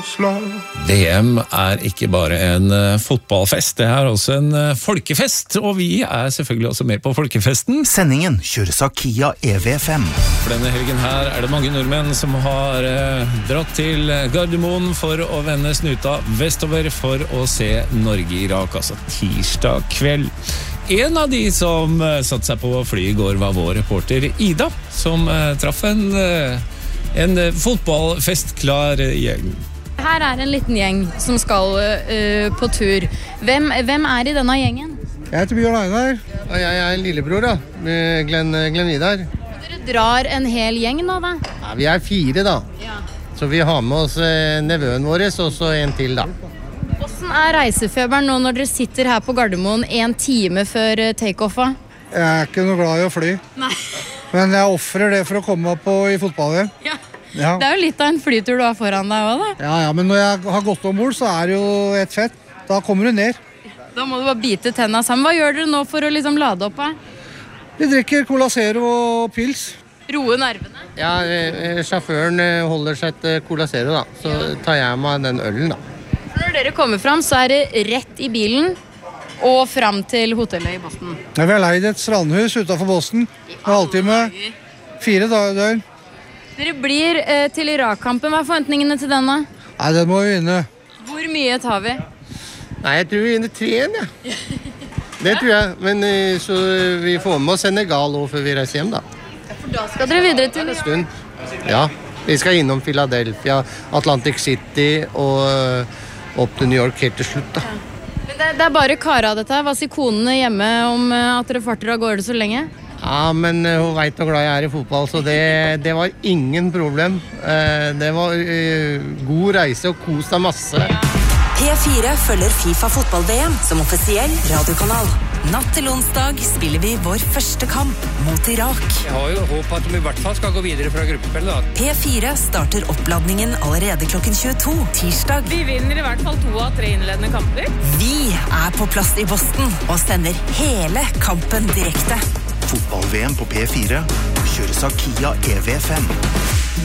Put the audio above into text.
VM ikke bare en fotballfest, det også en folkefest, og vi selvfølgelig også med på folkefesten. Sendingen kjøres av Kia EV5. For denne helgen her det mange nordmenn som har dratt til Gardermoen for å vende snuta vestover for å se Norge-Irak, altså tirsdag kveld. En av de som satt seg på fly i går var vår reporter Ida, som traff en fotballfestklar gjeng. Her en liten gjeng som skal på tur. Hvem i denne gjengen? Jeg heter Bjørn Einar, og jeg en lillebror da, med Glenn Vidar. Dere drar en hel gjeng nå da? Ja, vi 4 da, ja. Så vi har med oss nevøen vår, og så en til da. Hvordan reisefeberen nå når dere sitter her på Gardermoen 1 time før take-offa? Jeg ikke noe glad i å fly. Nei. Men jeg offrer det for å komme meg på i fotball. Ja. Ja. Det jo litt av en flytur du har foran deg også, da. Ja, men når jeg har gått ombord, så det jo et fett. Da kommer du ned. Da må du bare bite tennene sammen. Hva gjør dere nå for å liksom lade opp her? Vi drikker Cola Zero og pils. Roe nervene? Ja, sjåføren holder seg til Cola Zero da. Så tar jeg meg den ølen da. Når dere kommer frem, så det rett i bilen og frem til hotellet i Boston. Ja, vi har leid et strandhus utenfor Boston. En halvtime, 4 dager. Dere blir til Irak-kampen. Hva forventningene til denne? Nei, den må vi vinne. Hvor mye tar vi? Nei, jeg tror vi vinner 3-1, ja. Det tror jeg. Men så vi får med oss Senegal også før vi reiser hjem, da. Ja, for da skal dere videre til en stund. Ja, vi skal innom Philadelphia, Atlantic City og opp til New York helt til slutt, da. Ja. Men det bare kara dette. Hva sier konene hjemme om at dere farter av gårde så lenge? Ja, men hun vet hvor glad jeg i fotball, så det var ingen problem. Det var god reise og kos deg masse. P4 følger FIFA fotball-VM som offisiell radiokanal. Natt til onsdag spiller vi vår første kamp mot Irak. Jeg har jo håp at vi i hvert fall skal gå videre fra gruppespillet da. P4 starter oppladningen allerede klokken 22 tirsdag. Vi vinner i hvert fall 2 av 3 innledende kamper. Vi på plass i Boston og sender hele kampen direkte. Fotball-VM på P4 kjøres av Kia EV5.